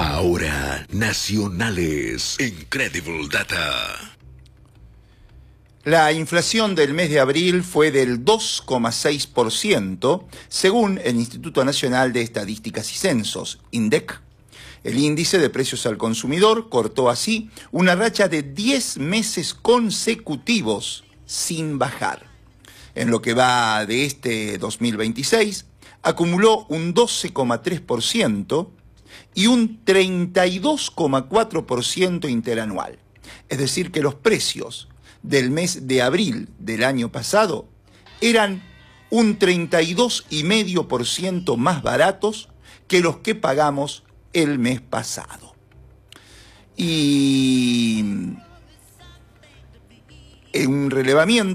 Ahora, nacionales. Incredible Data. La inflación del mes de abril fue del 2,6%, según el Instituto Nacional de Estadísticas y Censos, INDEC. El índice de precios al consumidor cortó así una racha de 10 meses consecutivos sin bajar. En lo que va de este 2026, acumuló un 12,3% y un 32,4% interanual. Es decir, que los precios del mes de abril del año pasado eran un 32,5% más baratos que los que pagamos el mes pasado. Y en un relevamiento